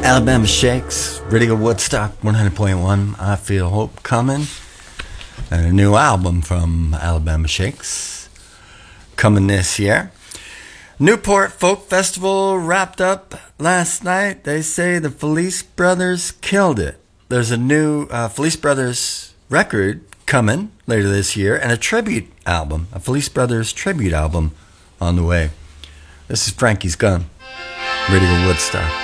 Alabama Shakes, Radio Woodstock 100.1, I Feel Hope coming. And a new album from Alabama Shakes coming this year. Newport Folk Festival wrapped up last night. They say the Felice Brothers killed it. There's a new Felice Brothers record coming later this year and a tribute album, a Felice Brothers tribute album on the way. This is Frankie's Gun, Radio Woodstock.